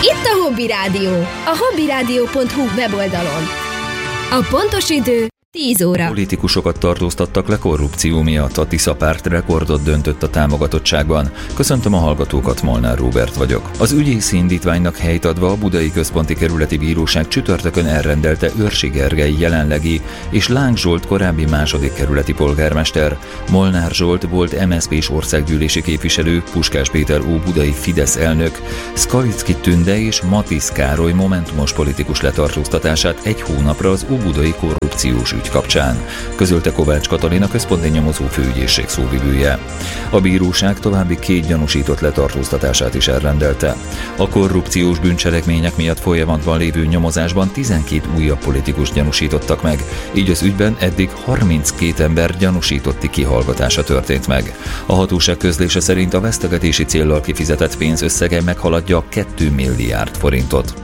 Itt a Hobby Rádió, a hobbyradio.hu weboldalon. A pontos idő 10 óra. Politikusokat tartóztattak le korrupció miatt. A Tisza párt rekordot döntött a támogatottságban. Köszöntöm a hallgatókat, Molnár Róbert vagyok. Az ügyészi indítványnak helyt adva a Budai Központi Kerületi Bíróság csütörtökön elrendelte Őrsi Gergely jelenlegi és Láng Zsolt korábbi második kerületi polgármester, Molnár Zsolt volt MSZP-s országgyűlési képviselő, Puskás Péter óbudai Fidesz elnök, Skalicki Tünde és Matisz Károly momentumos politikus letartóztatását egy hónapra az óbudai korrupciós ügy kapcsán, közölte Kovács Katalin, a központi nyomozó főügyészség szóvivője. A bíróság további 2 gyanúsított letartóztatását is elrendelte. A korrupciós bűncselekmények miatt folyamatban lévő nyomozásban 12 újabb politikus gyanúsítottak meg, így az ügyben eddig 32 ember gyanúsítotti kihallgatása történt meg. A hatóság közlése szerint a vesztegetési céllal kifizetett pénz összege meghaladja 2 milliárd forintot.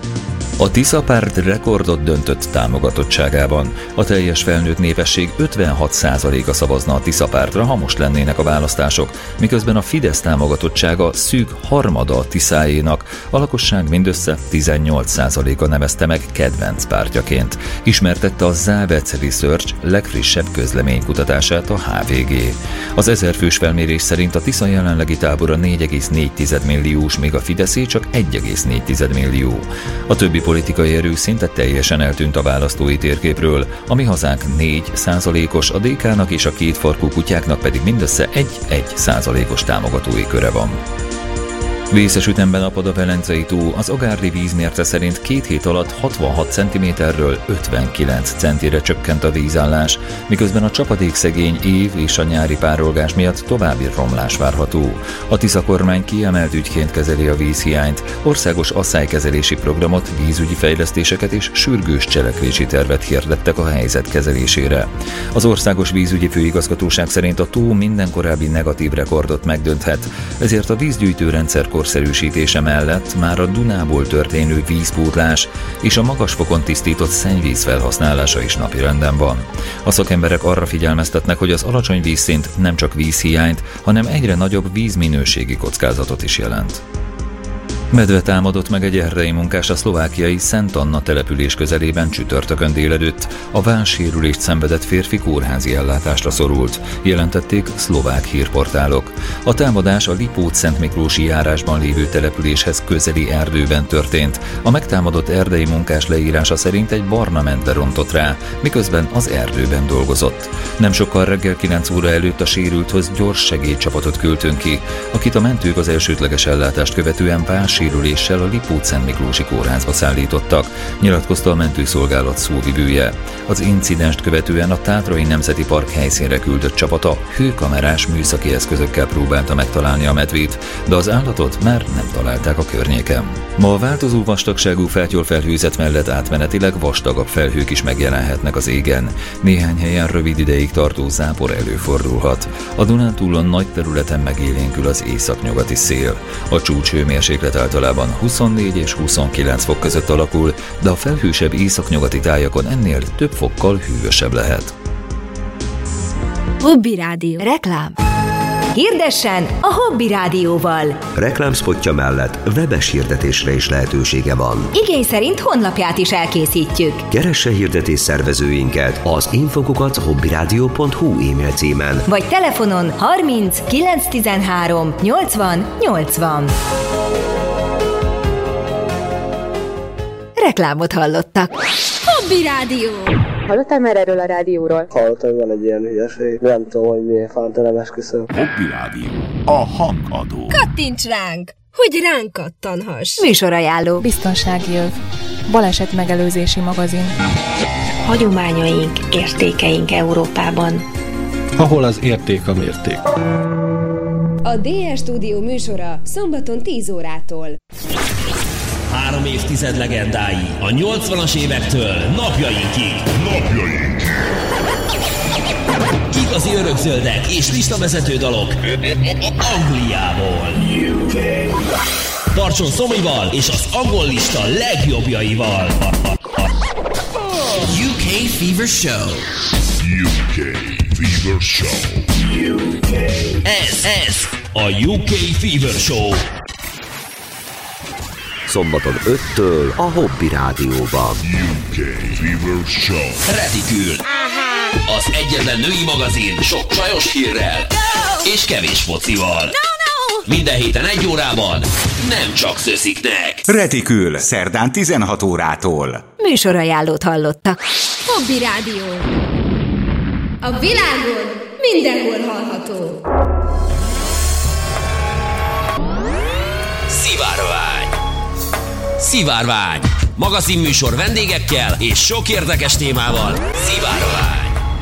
A Tisza párt rekordot döntött támogatottságában. A teljes felnőtt népesség 56%-a szavazna a Tisza pártra, ha most lennének a választások, miközben a Fidesz támogatottsága szűk harmada a Tiszáénak, a lakosság mindössze 18%-a nevezte meg kedvenc pártjaként. Ismertette a Závec Research legfrissebb közleménykutatását a HVG. Az 1000 fős felmérés szerint a Tisza jelenlegi tábora 4,4 milliós, míg a Fideszé csak 1,4 millió. A többi politikai erő szinte teljesen eltűnt a választói térképről, a Mi Hazánk 4%-os, a DK-nak és a kétfarkú kutyáknak pedig mindössze 1% támogatói köre van. Vészes ütemben apad a Velencei tó, az Agárdi vízmérce szerint 2 hét alatt 66 cm-ről 59 centire csökkent a vízállás, miközben a csapadékszegény év és a nyári párolgás miatt további romlás várható. A Tisza kormány kiemelt ügyként kezeli a vízhiányt, országos asszálykezelési programot, vízügyi fejlesztéseket és sürgős cselekvési tervet hirdettek a helyzet kezelésére. Az Országos Vízügyi Főigazgatóság szerint a tó minden korábbi negatív rekordot megdönthet, ezért a vízgyűjtőrendszer korszerűsítése mellett már a Dunából történő vízpótlás és a magas fokon tisztított szennyvíz felhasználása is napirenden van. A szakemberek arra figyelmeztetnek, hogy az alacsony vízszint nem csak vízhiányt, hanem egyre nagyobb vízminőségi kockázatot is jelent. Medve támadott meg egy erdei munkás a szlovákiai Szent Anna település közelében csütörtökön délelőtt. A vállsérülést szenvedett férfi kórházi ellátásra szorult, jelentették szlovák hírportálok. A támadás a Lipót-Szentmiklósi járásban lévő településhez közeli erdőben történt. A megtámadott erdei munkás leírása szerint egy barna medve rontott rá, miközben az erdőben dolgozott. Nem sokkal reggel 9 óra előtt a sérülthöz gyors segélycsapatot küldtünk ki, akit a mentők az elsődleges ellátást követően sérüléssel a Lipót-Szentmiklósi kórházba szállítottak, nyilatkozta a mentőszolgálat szóvivője. Az incidenst követően a Tátrai Nemzeti Park helyszínre küldött csapata hőkamerás műszaki eszközökkel próbálta megtalálni a medvét, de az állatot már nem találták a környéken. Ma a változó vastagságú fátyolfelhőzet mellett átmenetileg vastagabb felhők is megjelenhetnek az égen. Néhány helyen rövid ideig tartó zápor előfordulhat. A Dunántúlon nagy területen megélénkül az északnyugati szél. A csúcshőmérséklet általában 24 és 29 fok között alakul, de a felhősebb északnyugati tájakon ennél több fokkal hűvösebb lehet. Hobby Rádió. Reklám. Hirdessen a Hobby Rádióval. Reklámspotja mellett webes hirdetésre is lehetősége van. Igény szerint honlapját is elkészítjük. Keresse hirdetés szervezőinket az info@hobbyradio.hu e-mail címen, vagy telefonon 30 913 80 80. Reklámot hallottak. Hobby Rádió. Hallottál már erről a rádióról? Hallottam, van egy ilyen hülyeség. Nem tudom, hogy miért fánta nem esküszöm. Hobby Rádió. A hangadó. Kattints ránk, hogy ránk kattanhass. Műsorajánló. Biztonsági öv. Baleset megelőzési magazin. Hagyományaink, értékeink Európában. Ahol az érték a mérték. A DS Stúdió műsora szombaton 10 órától. 3 évtized legendái a 80-as évektől napjainkig. Igazi örökzöldek és listavezető dalok Angliából. Tartson Szomival és az angol lista legjobbjaival. UK Fever Show. UK Fever Show. Ez a UK Fever Show. szombaton 5-től a Hobby Rádióban. UK Fever Show. Retikül. Az egyetlen női magazin sok csajos hírrel és kevés focival. Minden héten 1 órában nem csak szösziknek. Retikül, szerdán 16 órától. Műsorajánlót hallottak. Hobby Rádió. A világon mindenhol hallható. Szivárvány. Magazinműsor vendégekkel és sok érdekes témával. Szivárvány.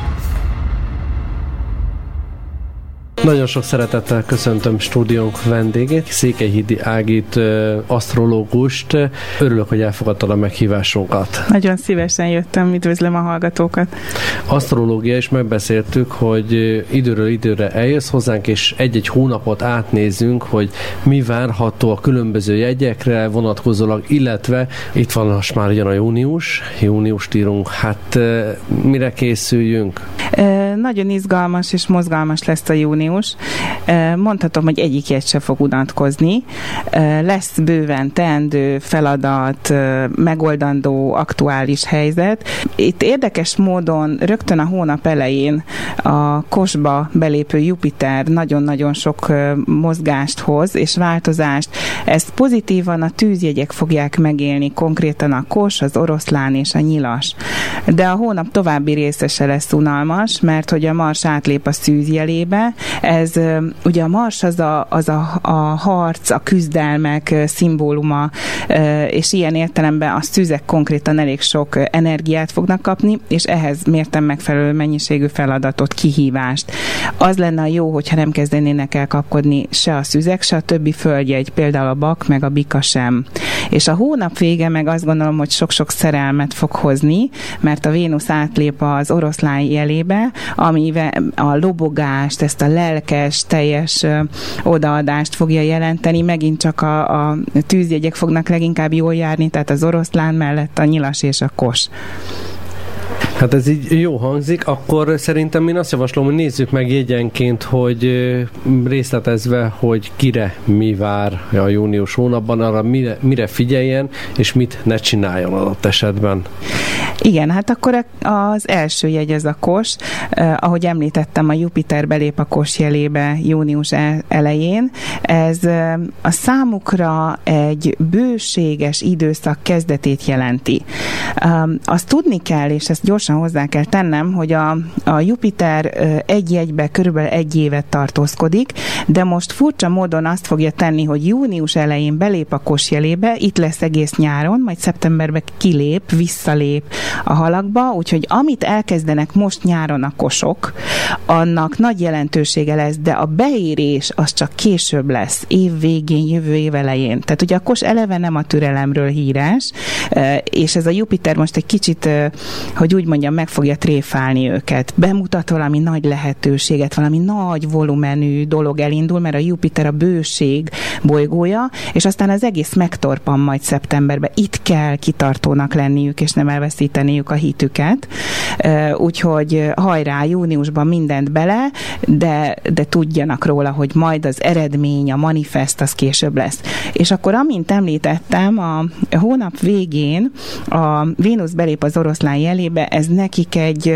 Nagyon sok szeretettel köszöntöm stúdiónk vendégét, Székelyhidi Ágit, asztrológust. Örülök, hogy elfogadtad a meghívásunkat. Nagyon szívesen jöttem, üdvözlöm a hallgatókat. Asztrológia is megbeszéltük, hogy időről időre eljössz hozzánk, és egy-egy hónapot átnézünk, hogy mi várható a különböző jegyekre vonatkozólag, illetve itt van most már ugyan a júniust írunk, hát mire készüljünk? Nagyon izgalmas és mozgalmas lesz a június. Mondhatom, hogy egyik jegy se fog unatkozni. Lesz bőven teendő, feladat, megoldandó, aktuális helyzet. Itt érdekes módon rögtön a hónap elején a Kosba belépő Jupiter nagyon-nagyon sok mozgást hoz és változást. Ezt pozitívan a tűzjegyek fogják megélni, konkrétan a Kos, az Oroszlán és a Nyilas. De a hónap további része se lesz unalmas, mert hogy a Mars átlép a Szűz jelébe. Ez ugye a Mars az a harc, a küzdelmek szimbóluma, és ilyen értelemben a szűzek konkrétan elég sok energiát fognak kapni, és ehhez mértem megfelelő mennyiségű feladatot, kihívást. Az lenne jó, hogyha nem kezdenének el kapkodni se a szűzek, se a többi földjegy, például a Bak, meg a Bika sem. És a hónap vége meg azt gondolom, hogy sok-sok szerelmet fog hozni, mert a Vénusz átlép az Oroszlán jelébe, amivel a lobogást, ezt a lelkes, teljes odaadást fogja jelenteni. Megint csak a tűzjegyek fognak leginkább jól járni, tehát az Oroszlán mellett a Nyilas és a Kos. Hát ez így jó hangzik, akkor szerintem én azt javaslom, hogy nézzük meg jegyenként, hogy részletezve, hogy kire mi vár a június hónapban, arra mire figyeljen, és mit ne csináljon adott esetben. Igen, hát akkor az első jegy az a Kos. Ahogy említettem, a Jupiter belép a Kos jelébe június elején. Ez a számukra egy bőséges időszak kezdetét jelenti. Azt tudni kell, és ezt gyorsan hozzá kell tennem, hogy a Jupiter egy jegybe körülbelül 1 évet tartózkodik, de most furcsa módon azt fogja tenni, hogy június elején belép a Kos jelébe, itt lesz egész nyáron, majd szeptemberben kilép, visszalép a halakba, úgyhogy amit elkezdenek most nyáron a kosok, annak nagy jelentősége lesz, de a beérés az csak később lesz, év végén, jövő év elején. Tehát ugye a Kos eleve nem a türelemről híres, és ez a Jupiter most egy kicsit, hogy úgy mondjam, meg fogja tréfálni őket. Bemutat valami nagy lehetőséget, valami nagy volumenű dolog elindul, mert a Jupiter a bőség bolygója, és aztán az egész megtorpan majd szeptemberben. Itt kell kitartónak lenniük, és nem elveszíteniük a hitüket. Úgyhogy hajrá, júniusban mindent bele, de tudjanak róla, hogy majd az eredmény, a manifest az később lesz. És akkor, amint említettem, a hónap végén a Vénusz belép az Oroszlán jelébe, ez nekik egy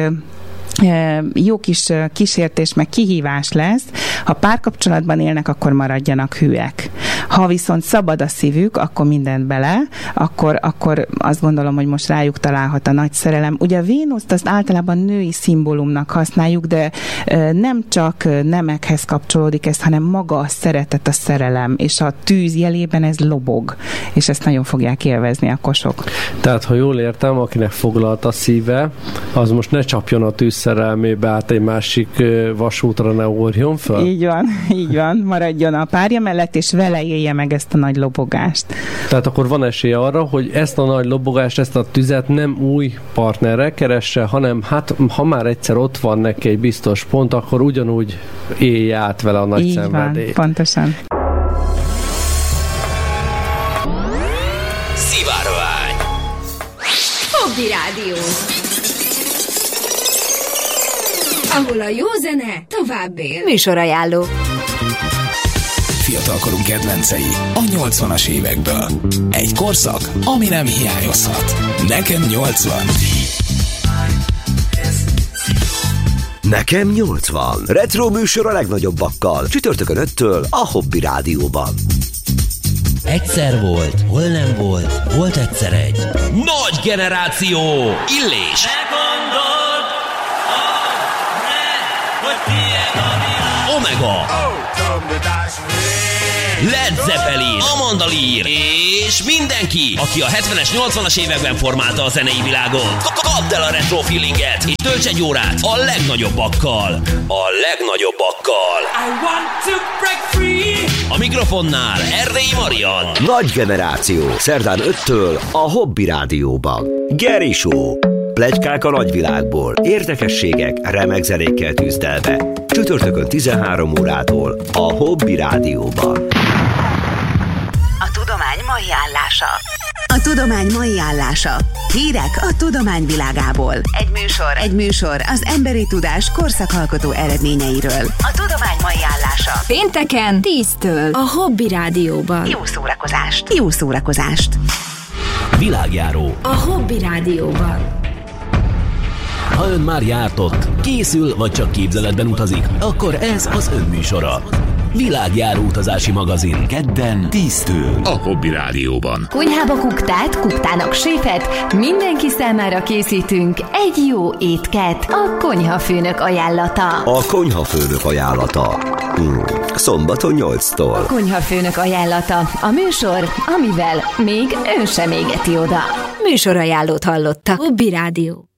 jó kis kísértés, meg kihívás lesz. Ha párkapcsolatban élnek, akkor maradjanak hűek. Ha viszont szabad a szívük, akkor mindent bele, akkor azt gondolom, hogy most rájuk találhat a nagy szerelem. Ugye a Vénuszt azt általában női szimbólumnak használjuk, de nem csak nemekhez kapcsolódik ez, hanem maga a szeretet, a szerelem, és a tűz jelében ez lobog, és ezt nagyon fogják élvezni a kosok. Tehát, ha jól értem, akinek foglalt a szíve, az most ne csapjon a tűz szerelmébe át egy másik vasútra, ne ugorjon fel? Így van, maradjon a párja mellett, és vele élje meg ezt a nagy lobogást. Tehát akkor van esélye arra, hogy ezt a nagy lobogást, ezt a tüzet nem új partnerre keresse, hanem hát, ha már egyszer ott van neki egy biztos pont, akkor ugyanúgy élje át vele a nagy szenvedélyt. Így van, pontosan. Szivárvány. Hobby Rádió. Ahol a jó zene tovább él. Műsorajánló. fiatalkorunk kedvencei a 80-as évekből. Egy korszak, ami nem hiányozhat. Nekem 80. Nekem 80. Retro műsor a legnagyobbakkal. Csütörtökön 5-től a Hobby Rádióban. Egyszer volt, hol nem volt, volt egyszer egy nagy generáció. Illés. Omega. Led Zeppelin, Amanda Lear és mindenki, aki a 70-es, 80-as években formálta a zenei világot. Kapd el a retro feelinget és tölts egy órát a legnagyobbakkal. A legnagyobbakkal. I want to break free. A mikrofonnál Erdélyi Marian. Nagy generáció. Szerdán 5-től a Hobby Rádióban. Geri Show. Pletykák a nagyvilágból, érdekességek, remek zenékkel tűzdelve. Csütörtökön 13 órától a Hobby Rádióban. A tudomány mai állása. A tudomány mai állása. Hírek a tudomány világából. Egy műsor az emberi tudás korszakalkotó eredményeiről. A tudomány mai állása. Pénteken 10-től a Hobby Rádióban. Jó szórakozást! Világjáró. A Hobby Rádióban. Ha ön már járt ott, készül vagy csak képzeletben utazik, akkor ez az ön műsora. Világjáró utazási magazin. Kedden 10-től. A Hobby Rádióban. Konyhába kuktát, kuktának séfet, mindenki számára készítünk egy jó étket. A konyhafőnök ajánlata. A konyhafőnök ajánlata. Szombaton 8-tól. A konyhafőnök ajánlata. A műsor, amivel még ön sem égeti oda. Műsorajánlót hallotta. Hobby Rádió.